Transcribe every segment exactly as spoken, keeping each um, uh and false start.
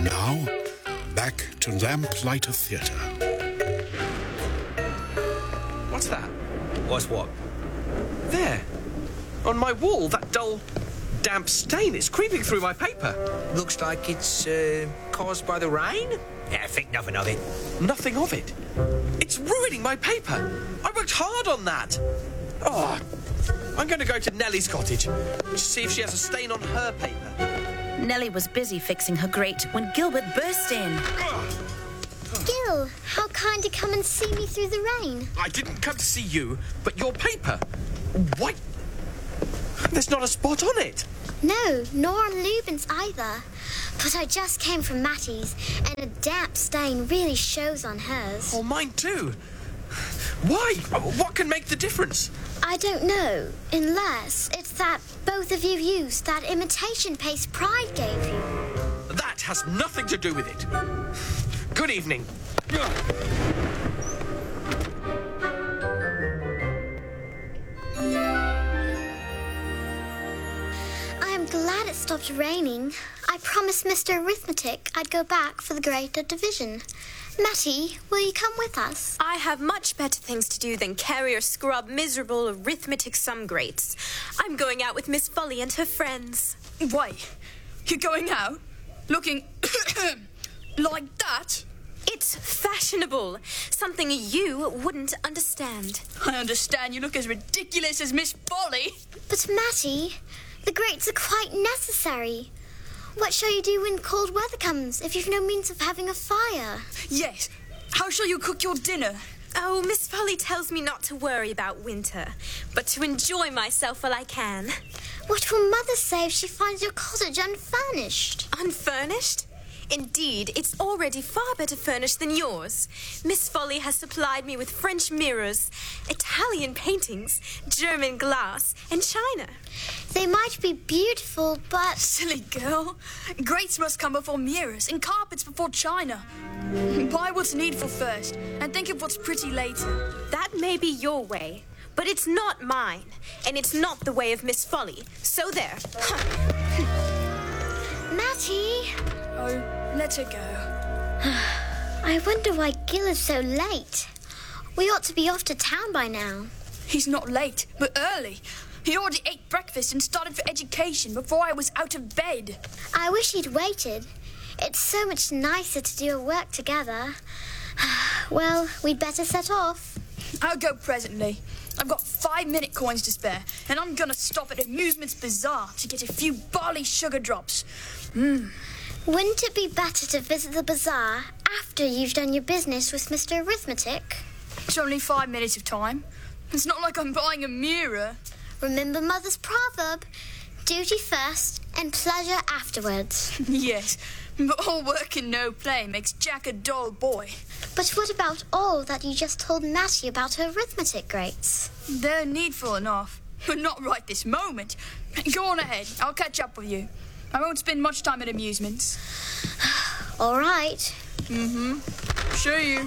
Now, back to Lamplighter Theatre. What's that? What's what? There. On my wall, that dull, damp stain. It's creeping through my paper. Looks like it's uh, caused by the rain? Yeah, I think nothing of it. Nothing of it. It's ruining my paper. I worked hard on that. Oh, I'm going to go to Nellie's cottage to see if she has a stain on her paper. Nellie was busy fixing her grate when Gilbert burst in. Gil, how kind to come and see me through the rain. I didn't come to see you, but your paper. Why? There's not a spot on it. No, nor on Lubin's either. But I just came from Mattie's, and a damp stain really shows on hers. Oh, mine too. Why? What can make the difference? I don't know, unless it's that both of you used that imitation paste Pride gave you. That has nothing to do with it. Good evening. I'm glad it stopped raining. I promised Mister Arithmetic I'd go back for the greater division. Mattie, will you come with us? I have much better things to do than carry or scrub miserable arithmetic sum grates. I'm going out with Miss Folly and her friends. Wait, you're going out? Looking like that? It's fashionable. Something you wouldn't understand. I understand you look as ridiculous as Miss Folly. But Mattie, the grates are quite necessary. What shall you do when cold weather comes if you've no means of having a fire? Yes. How shall you cook your dinner? Oh, Miss Folly tells me not to worry about winter, but to enjoy myself while I can. What will Mother say if she finds your cottage unfurnished? Unfurnished? Indeed, it's already far better furnished than yours. Miss Folly has supplied me with French mirrors, Italian paintings, German glass, and china. They might be beautiful, but... Silly girl. Grates must come before mirrors, and carpets before china. Buy what's needful first, and think of what's pretty later. That may be your way, but it's not mine, and it's not the way of Miss Folly. So there. Mattie! Oh, let her go. I wonder why Gil is so late. We ought to be off to town by now. He's not late, but early. He already ate breakfast and started for education before I was out of bed. I wish he'd waited. It's so much nicer to do our work together. Well, we'd better set off. I'll go presently. I've got five minute coins to spare, and I'm gonna stop at Amusement's Bazaar to get a few barley sugar drops. Mmm. Wouldn't it be better to visit the bazaar after you've done your business with Mister Arithmetic? It's only five minutes of time. It's not like I'm buying a mirror. Remember Mother's proverb, duty first and pleasure afterwards. Yes, but all work and no play makes Jack a dull boy. But what about all that you just told Mattie about her arithmetic grates? They're needful enough, but not right this moment. Go on ahead, I'll catch up with you. I won't spend much time at Amusements. All right. Mm-hmm. Show you.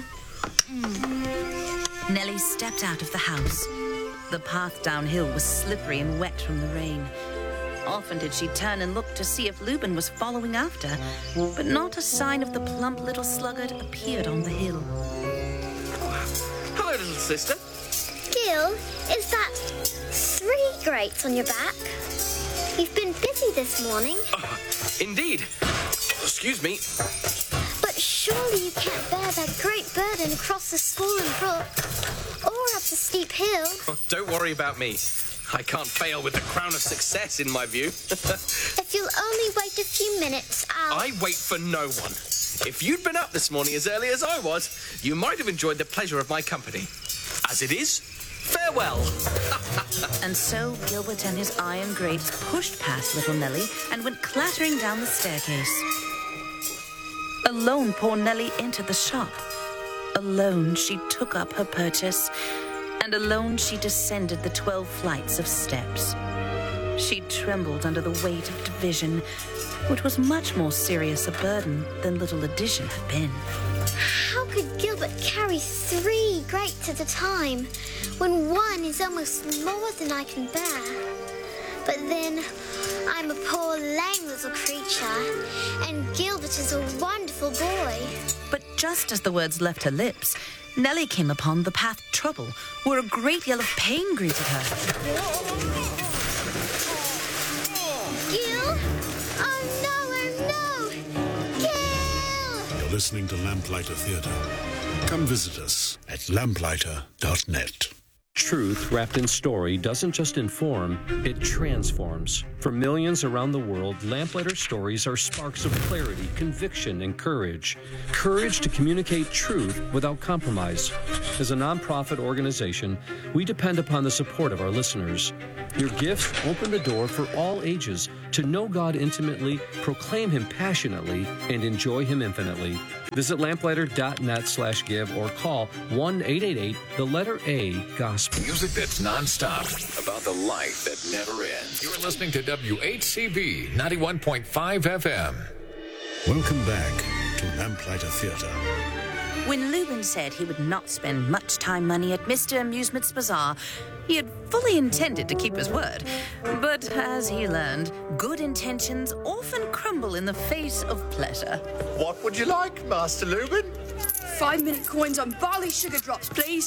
Mm. Nellie stepped out of the house. The path downhill was slippery and wet from the rain. Often did she turn and look to see if Lubin was following after, but not a sign of the plump little sluggard appeared on the hill. Hello, little sister. Gil, is that three grates on your back? You've been busy this morning. Uh, indeed. Excuse me. But surely you can't bear that great burden across the swollen brook or up the steep hill. Oh, don't worry about me. I can't fail with the crown of success, in my view. If you'll only wait a few minutes, I'll... I wait for no one. If you'd been up this morning as early as I was, you might have enjoyed the pleasure of my company. As it is, farewell. And so Gilbert and his iron grates pushed past little Nellie and went clattering down the staircase. Alone poor Nellie entered the shop. Alone she took up her purchase, and alone she descended the twelve flights of steps. She trembled under the weight of division, which was much more serious a burden than little addition had been. How could Gilbert carry three grates at a time, when one is almost more than I can bear? But then I'm a poor lame little creature, and Gilbert is a wonderful boy. But just as the words left her lips, Nellie came upon the path of trouble, where a great yell of pain greeted her. Gil? Oh no, oh no! Gil! You're listening to Lamplighter Theatre. Come visit us at lamplighter dot net. Truth wrapped in story doesn't just inform, it transforms. For millions around the world, Lamplighter stories are sparks of clarity, conviction, and courage. Courage to communicate truth without compromise. As a nonprofit organization, we depend upon the support of our listeners. Your gifts open the door for all ages to know God intimately, proclaim Him passionately, and enjoy Him infinitely. Visit lamplighter dot net slash give or call one eight eight eight, the letter A, Gospel. Music that's nonstop, about the life that never ends. You're listening to W H C B ninety-one point five F M. Welcome back to Lamplighter Theatre. When Lubin said he would not spend much time money at Mister Amusement's Bazaar, he had fully intended to keep his word. But as he learned, good intentions often crumble in the face of pleasure. What would you like, Master Lubin? Five minute coins on barley sugar drops, please.